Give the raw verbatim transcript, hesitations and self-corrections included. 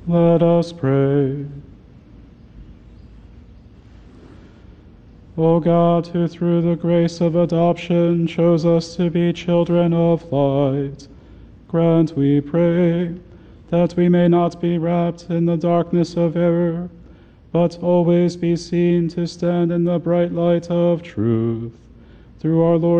Let us pray. O God, who through the grace of adoption chose us to be children of light, grant, we pray, that we may not be wrapped in the darkness of error, but always be seen to stand in the bright light of truth. Through our Lord